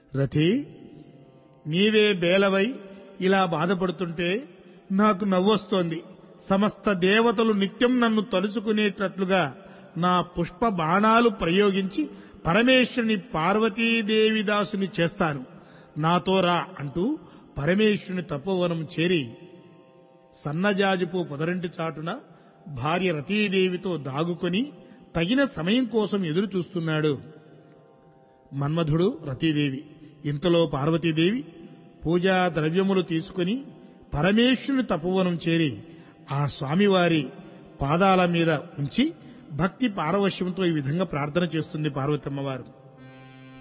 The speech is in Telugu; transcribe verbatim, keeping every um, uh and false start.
రతి, నీవే బేలవై ఇలా బాధపడుతుంటే నాకు నవ్వొస్తోంది. సమస్త దేవతలు నిత్యం నన్ను తలుచుకునేటట్లుగా నా పుష్ప బాణాలు ప్రయోగించి పరమేశ్వరుని పార్వతీదేవి దాసుని చేస్తాను, నాతో రా అంటూ పరమేశ్వరుని తపోవనం చేరి సన్నజాజుపు పొదరింటి చాటున భార్య రతీదేవితో దాగుకొని తగిన సమయం కోసం ఎదురు చూస్తున్నాడు మన్మధుడు, రతీదేవి. ఇంతలో పార్వతీదేవి పూజా ద్రవ్యములు తీసుకుని పరమేశ్వరుని తపోవనం చేరి ఆ స్వామివారి పాదాల మీద ఉంచి భక్తి పారవశ్యంతో ఈ విధంగా ప్రార్థన చేస్తుంది పార్వతమ్మవారు.